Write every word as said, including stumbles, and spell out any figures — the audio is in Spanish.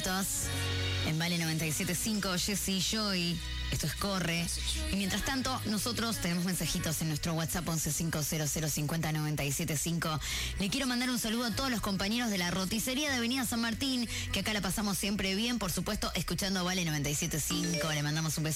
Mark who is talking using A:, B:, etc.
A: minutos. En Vale noventa y siete punto cinco, Jessy, Joy. Esto es Corre. Y mientras tanto, nosotros tenemos mensajitos en nuestro WhatsApp once cinco cero cero cincuenta noventa y siete cinco. Le quiero mandar un saludo a todos los compañeros de la roticería de Avenida San Martín, que acá la pasamos siempre bien, por supuesto, escuchando Vale noventa y siete punto cinco. Le mandamos un beso